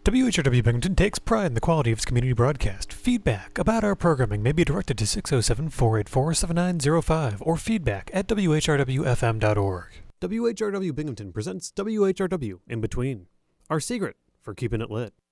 WHRW Binghamton takes pride in the quality of its community broadcast. Feedback about our programming may be directed to 607-484-7905 or feedback at whrwfm.org. WHRW Binghamton presents WHRW In Between, our secret for keeping it lit.